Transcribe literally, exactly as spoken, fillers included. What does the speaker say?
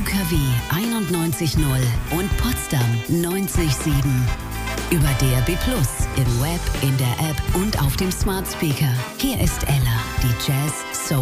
W einundneunzig null und Potsdam neunzig sieben. Über D A B Plus, im Web, in der App und auf dem Smart Speaker. Hier ist Ella, die Jazz Soul